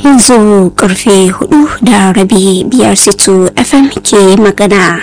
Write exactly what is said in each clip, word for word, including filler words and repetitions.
yanzu karfe hudu da rabi biyar situ F M ke magana.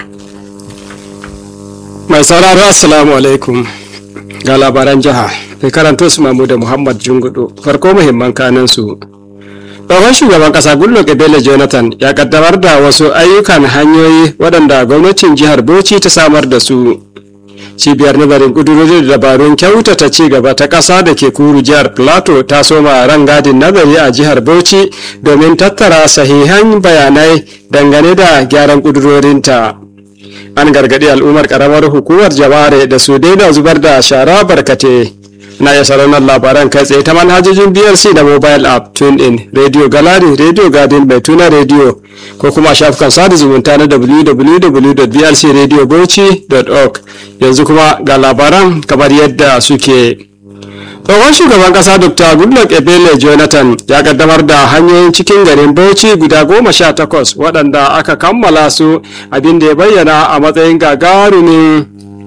Mai sauraro assalamu alaikum ga labaran jiha mai karanto su Mamuda Muhammad Jungudu. Farko muhimman kanan su. Tsohon shugaban kasa Goodluck Ebele Jonathan ya kaddamar da wasu ayyukan hanyoyi waɗanda gwamnatin jihar Bauchi ta samar da su. Cibiyar nazarin kudurori da dabarun kyautata ci gaba ta ƙasa da ke Kuru jihar Plateau ta soma rangadin nazari a jihar Bauchi domin tattara sahihan bayanai dangane da gyaran kudurorinta. An gargaɗi al'ummar ƙaramar hukumar Jama'are da su daina zubar da shara barkate. Na iya sauraron labaran kai tsaye ta manhajojin B L C da mobile app TuneIn, Radio Gallery, Radio Garden, mai tuna Radio, ko kuma shafukan sada zumunta na w w w dot b l c radio bauchi dot org. Yanzu kuma ga labaran kamar yadda suke. Tsohon shugaban kasa Doctor Goodluck Ebele Jonathan ya kaddamar da hanyoyin cikin garin Bauchi guda goma sha takwas waɗanda aka kammala su, abin da ya bayyana a matsayin gagarumin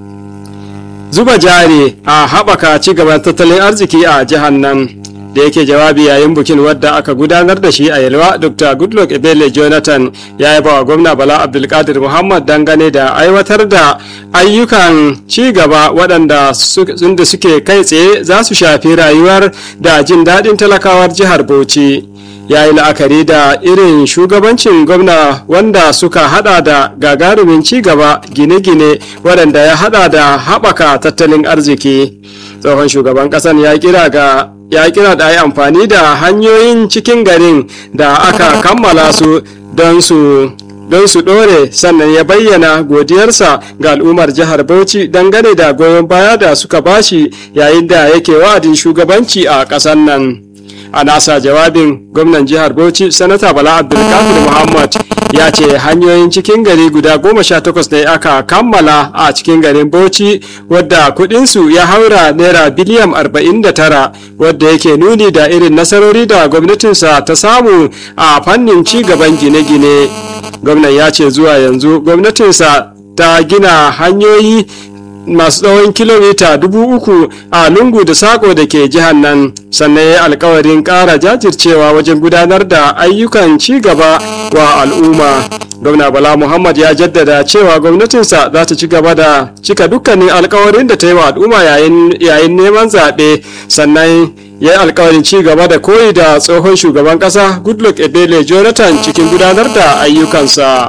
zuba jari a haɓaka cigaban tattalin arziki a jihar nan. Da yake jawabi yayin bukin wadda aka gudanar da shi a Yelwa, Doctor Goodluck Ebele Jonathan ya yaba wa gwamna Bala Abdulkadir Muhammad dangane da aiwatar da ayyukan cigaba waɗanda da suke kai tsaye za su shafi rayuwar da jin daɗin talakawar jihar Bauchi. Ya yi la'akari da irin shugabancin gwamna wanda suka hada da gagarumin cigaba gine-gine waɗanda ya hada da haɓaka tattalin arziki. Tsohon shugaban ƙasan ya kira ga ya kira da yi amfani da hanyoyin cikin garin da aka kammala su don su don su ɗore, sannan ya bayyana godiyarsa ga al'ummar jihar Bauchi dangane da goyon baya da suka bashi yayin da yake wa'adin shugabanci a ƙasar nan. A nasa jawabin, gwamnan jihar Bauchi sanata Bala Abdulkadir Muhammad ya ce hanyoyin cikin gari guda goma sha takwas ne aka kammala a cikin garin Bauchi wadda kudinsu ya haura naira biliyan arba'in da tara, wadda yake nuni da irin nasarori da gwamnatinsa ta samu a fannin ci gaban gine-gine. Gwamnan ya ce zuwa yanzu gwamnatinsa ta gina hanyoyi masu tsawon kilomita dubu uku a lungu da sako da ke jihar nan, sannan ya yi alkawarin ƙara jajircewa wajen gudanar da ayyukan ci gaba wa al'umma. Gwamna Bala Muhammad ya jaddada cewa gwamnatinsa za ta ci gaba da cika dukkanin alkawarin da ta yi wa al'umma yayin neman zaɓe, sannan ya yi alkawarin ci gaba da koyi da tsohon shugaban ƙasa Goodluck Ebele Jonathan cikin gudanar da ayyukansa.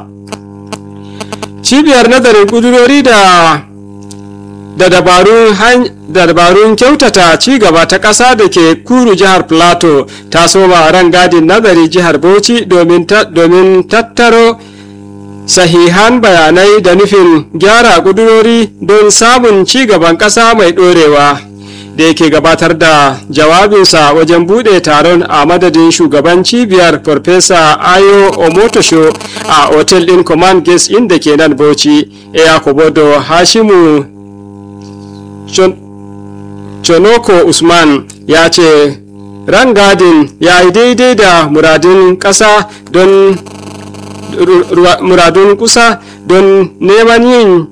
Cibiyar nazarin ƙudurori da da dabarun kyautata ci gaba ta ƙasa da ke Kuru jihar Plateau ta soma rangadin nazari jihar Bauchi domin tattaro sahihan bayanai da nufin gyara ƙudurori don samun ci gaban ƙasa mai ɗorewa. Da yake gabatar da jawabinsa wajen buɗe taron a madadin shugaban cibiyar Farfesa Ayo Omotosho a otel ɗin Command Guest Inn da ke nan Bauchi, Eya Kobodo Hashimu Chonoko Usman ya ce rangadin ya yi daidai da muradun ƙasa don muradun kusa don neman yin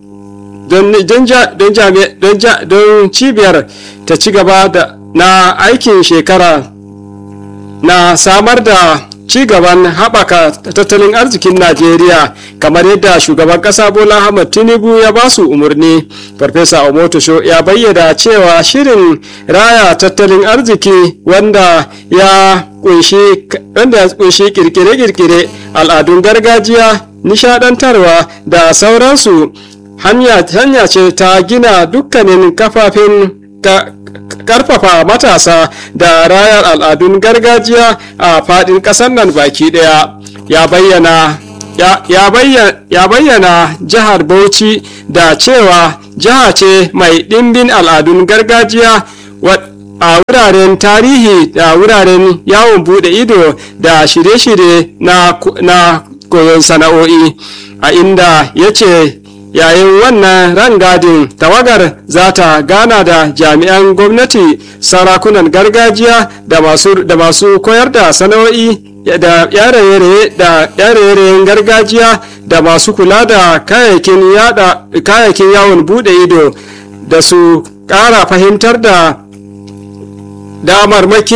don cibiyar ta ci gaba da na aikin shekara na samar da ci gaban haɓaka tattalin arzikin Najeriya kamar yadda shugaban ƙasa Bola Ahmed Tinubu ya ba su umarni. Farfesa Omotosho ya bayyana cewa shirin raya tattalin arziki wanda ya kunshi kirkire-kirkire, al'adun gargajiya, nishadantarwa da sauransu hanya ce ta gina dukkanin kafafen karfafa matasa da rayar al'adun gargajiya a fadin kasar nan baki daya. Ya bayyana ya bayyana jihar Bauchi da cewa jiha ce mai ɗimbin al'adun gargajiya a wuraren tarihi da wuraren yawon bude ido da shirye-shirye na koyon sana'o'i, a inda ya ce yayin wannan rangadin tawagar za ta gana da jami'an gwamnati, sarakunan gargajiya da masu da masu koyar da sana'o'i da yare-yaren gargajiya da masu kula da kayayyakin yada kayayyakin yawon bude ido da su ƙara fahimtar da damarmakin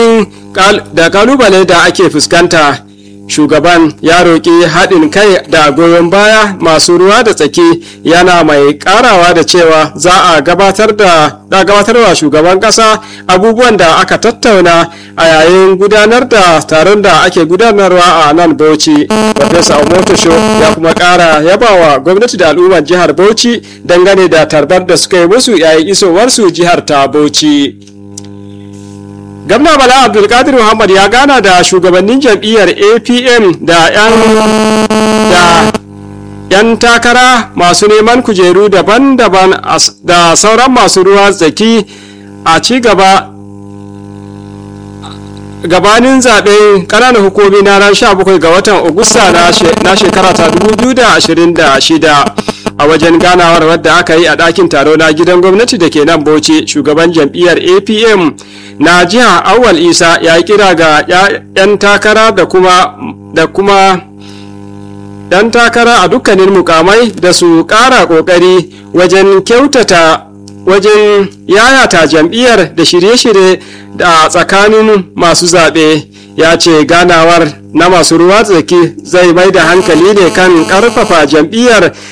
da kalubale da ake fuskanta. Shugaban ya roƙi haɗin kai da goyon baya masu ruwa da tsaki, yana mai ƙarawa da cewa za a gabatar da da gabatarwa shugaban ƙasa abubuwan da aka tattauna a yayin gudanar da taron da ake gudanarwa a nan Bauchi. Farfesa Omotosho ya kuma ƙara yabawa gwamnati da al'ummar jihar Bauchi dangane da tarbar da suka yi musu yayin isowarsu jihar ta Bauchi. Gwamna Bala Abdulkadir Muhammad ya gana da shugabannin jam'iyyar A P M da 'yan da 'yan takara masu neman kujeru daban-daban da sauran masu ruwa tsaki a ci gaba gabanin zaɓen ƙananan hukumi na ran sha bakwai ga watan Agusta na shekara ta dubu biyu da ashirin da shida. A wajen ganawar wadda aka yi a ɗakin taro na gidan gwamnati da ke nan Bauchi, shugaban jam'iyyar A P M na jiha Awwal Isa ya yi kira ga 'yan takara da kuma da kuma ɗan takara a dukkanin mukamai da su ƙara ƙoƙari wajen kyautata wajen yayata jam'iyyar da shirye-shirye da tsakanin masu zaɓe. Ya ce ganawar na masu ruwa tsaki zai mai da hankali ne kan ƙarfafa jam'iyyar